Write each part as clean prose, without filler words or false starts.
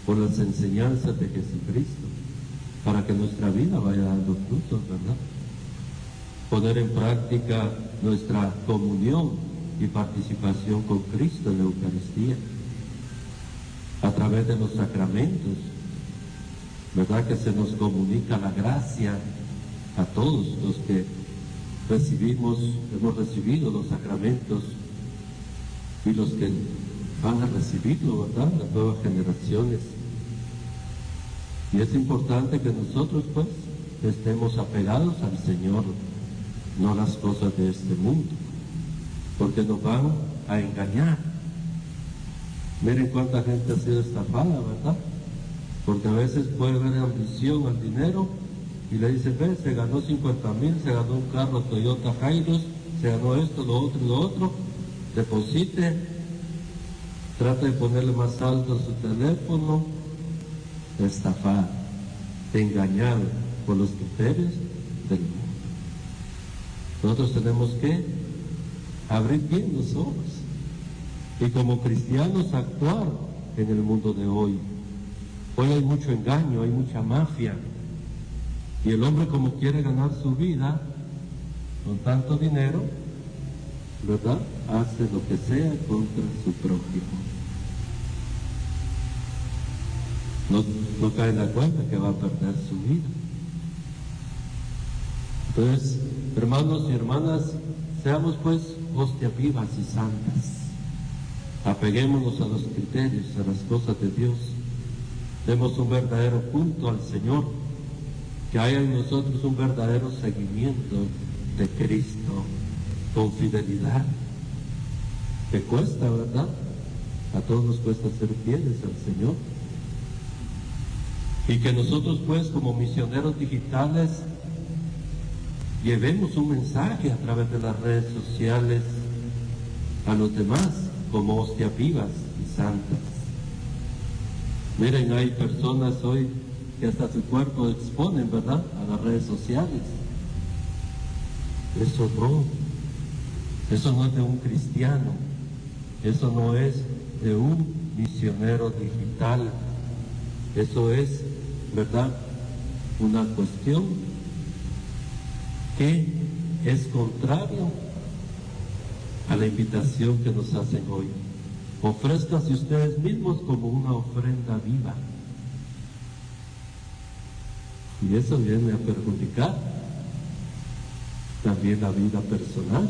por las enseñanzas de Jesucristo, para que nuestra vida vaya dando frutos, ¿verdad? Poner en práctica nuestra comunión y participación con Cristo en la Eucaristía, a través de los sacramentos, ¿verdad? Que se nos comunica la gracia a todos los que hemos recibido los sacramentos y los que van a recibirlo, ¿verdad? Las nuevas generaciones. Y es importante que nosotros pues estemos apegados al Señor, no a las cosas de este mundo, porque nos van a engañar. Miren cuánta gente ha sido estafada, ¿verdad? Porque a veces puede haber ambición al dinero y le dicen, ve, se ganó 50,000, se ganó un carro Toyota Hilux, se ganó esto, lo otro y lo otro, deposite, trata de ponerle más alto a su teléfono, estafado, engañado por los criterios del mundo. Nosotros tenemos que abrir bien los ojos y como cristianos actuar en el mundo de hoy. Hoy hay mucho engaño, hay mucha mafia, y el hombre, como quiere ganar su vida con tanto dinero, ¿verdad?, hace lo que sea contra su prójimo. No cae en la cuenta que va a perder su vida. Entonces, hermanos y hermanas, seamos pues hostias vivas y santas. Apeguémonos a los criterios, a las cosas de Dios. Demos un verdadero culto al Señor, que haya en nosotros un verdadero seguimiento de Cristo, con fidelidad, que cuesta, ¿verdad? A todos nos cuesta ser fieles al Señor. Y que nosotros pues como misioneros digitales llevemos un mensaje a través de las redes sociales a los demás como hostias vivas y santas. Miren, hay personas hoy que hasta su cuerpo exponen, ¿verdad?, a las redes sociales. Eso no es de un cristiano, eso no es de un misionero digital, eso es, ¿verdad?, una cuestión que es contrario a la invitación que nos hacen hoy. Ofrézcanse ustedes mismos como una ofrenda viva. Y eso viene a perjudicar también la vida personal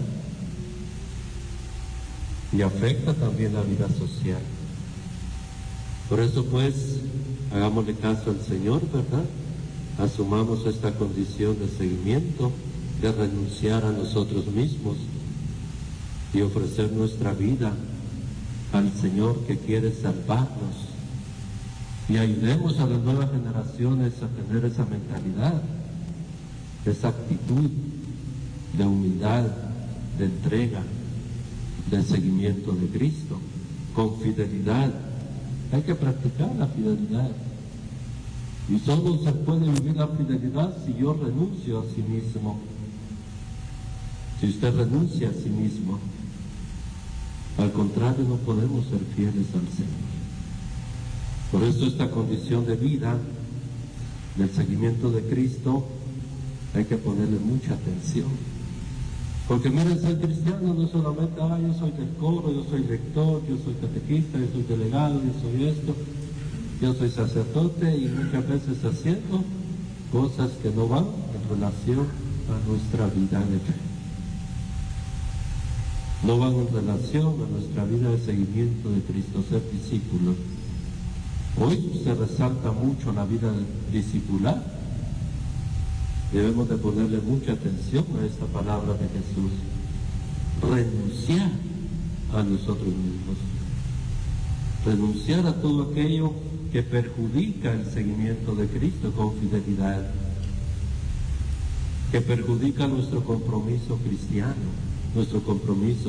y afecta también la vida social. Por eso pues, hagámosle caso al Señor, ¿verdad? Asumamos esta condición de seguimiento, de renunciar a nosotros mismos y ofrecer nuestra vida al Señor que quiere salvarnos, y ayudemos a las nuevas generaciones a tener esa mentalidad, esa actitud de humildad, de entrega, de seguimiento de Cristo, con fidelidad. Hay que practicar la fidelidad, y solo se puede vivir la fidelidad si yo renuncio a sí mismo. Si usted renuncia a sí mismo, al contrario, no podemos ser fieles al Señor. Por eso esta condición de vida, del seguimiento de Cristo, hay que ponerle mucha atención. Porque miren, ser cristiano no es solamente, yo soy del coro, yo soy lector, yo soy catequista, yo soy delegado, yo soy esto, yo soy sacerdote, y muchas veces haciendo cosas que no van en relación a nuestra vida de fe. No van en relación a nuestra vida de seguimiento de Cristo, ser discípulos. Hoy se resalta mucho la vida discipular. Debemos de ponerle mucha atención a esta palabra de Jesús. Renunciar a nosotros mismos. Renunciar a todo aquello que perjudica el seguimiento de Cristo con fidelidad, que perjudica nuestro compromiso cristiano, nuestro compromiso.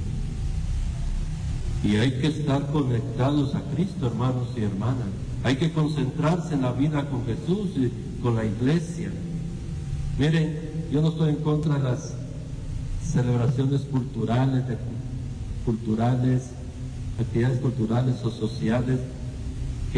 Y hay que estar conectados a Cristo, hermanos y hermanas. Hay que concentrarse en la vida con Jesús y con la iglesia. Miren, yo no estoy en contra de las celebraciones culturales, actividades culturales o sociales,